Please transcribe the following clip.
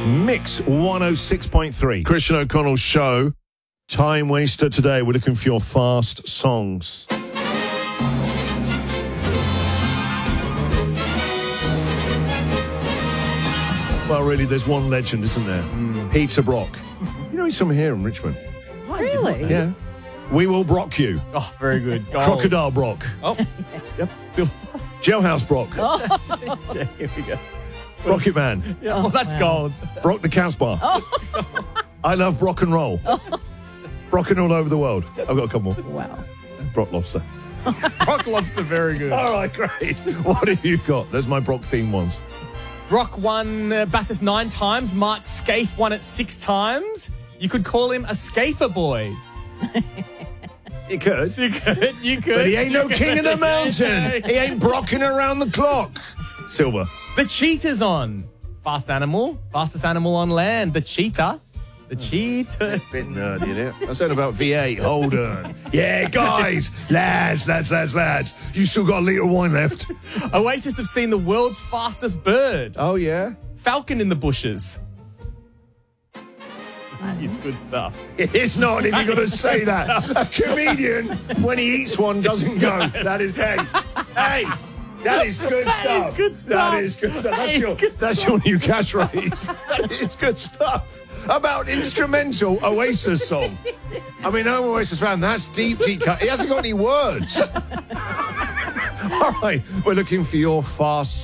Mix 106.3. Christian O'Connell's show. Time waster today. We're looking for your fast songs. Well, really, there's one legend, isn't there? Peter Brock. You know he's from here in Richmond. Really? Yeah. We will Brock you. Oh, very good. Gold. Crocodile Brock. Oh, yep. Still fast. Jailhouse Brock. Yeah, here we go. Rocket Man. Yeah, well, that's gold. Brock the Casbah. I love Brock and roll. Brocking all over the world. I've got a couple more. Wow. Brock Lobster. Brock Lobster, very good. All right, great. What have you got? There's my Brock theme ones. Brock won Bathurst 9 times. Mark Scaife won it 6 times. You could call him a Scaifer boy. You could. You could. You could. But he ain't no king of the mountain. He ain't brocking around the clock. Silver. The cheetah's on. Fastest animal on land. The cheetah. The cheetah. Bit nerdy, isn't it? I said about V8. Hold on. Yeah, guys. Lads. You still got a litre of wine left. Oasis have seen the world's fastest bird. Oh, yeah? Falcon in the bushes. It's good stuff. It's not if you're going to say that. A comedian, when he eats one, doesn't go. That is, hey. That is good stuff. That is good stuff. That is good stuff. That's your new catchphrase. That is good stuff. About instrumental Oasis song. I mean, I'm Oasis fan. That's deep cut. He hasn't got any words. All right, we're looking for your fast